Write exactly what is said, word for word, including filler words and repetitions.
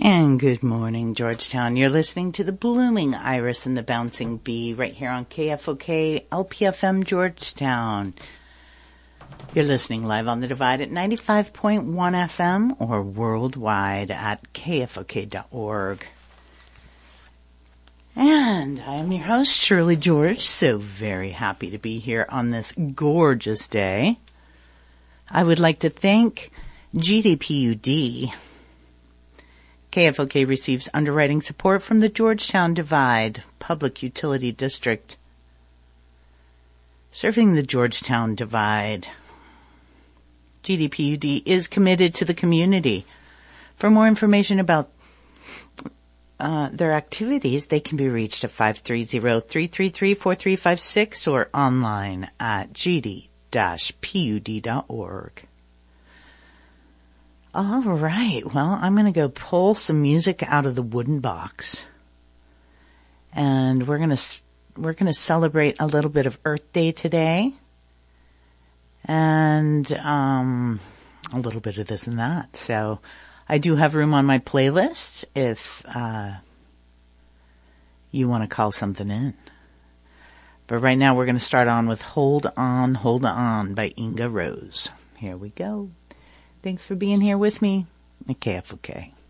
And good morning, Georgetown. You're listening to the Blooming Iris and the Bouncing Bee right here on K F O K L P F M Georgetown. You're listening live on the Divide at ninety-five point one F M or worldwide at K F O K dot org. And I am your host, Shirley George, so very happy to be here on this gorgeous day. I would like to thank G D P U D. K F O K receives underwriting support from the Georgetown Divide Public Utility District, serving the Georgetown Divide. G D P U D is committed to the community. For more information about uh, their activities, they can be reached at five three zero, three three three, four three five six or online at g d dash p u d dot org. All right. Well, I'm going to go pull some music out of the wooden box. And we're going to we're going to celebrate a little bit of Earth Day today. And um a little bit of this and that. So, I do have room on my playlist if uh you want to call something in. But right now we're going to start on with Hold On, Hold On by Inga Rose. Here we go. Thanks for being here with me at K F O K.